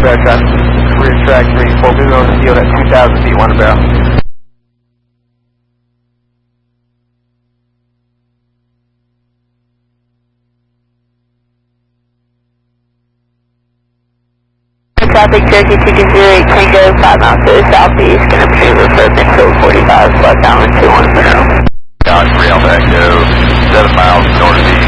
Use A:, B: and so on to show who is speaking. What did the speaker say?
A: Rear track 3-4, moving on the field at 2,000 feet, 1 barrel.
B: Traffic Cherokee 2208 Tango 5 miles to the southeast, gonna proceed with Ventura 45, left downwind 21 Monroe.
C: Dodge 3 Alpha Echo, 7 miles northeast.